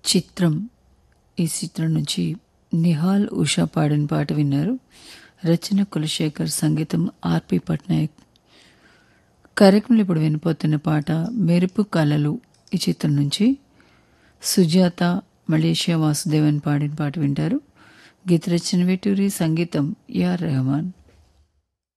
చిత్రం ఈ చిత్రం నుంచి నిహాల్ ఉషా పాడిన పాట విన్నారు. రచన కులశేఖర్, సంగీతం ఆర్పి పట్నాయక్. కార్యక్రమంలో ఇప్పుడు వినిపోతున్న పాట మెరుపు కలలు ఈ చిత్రం నుంచి సుజాత, మలేషియా వాసుదేవన్ పాడిన పాట వింటారు. గీత రచన వేటూరి, సంగీతం AR రెహమాన్.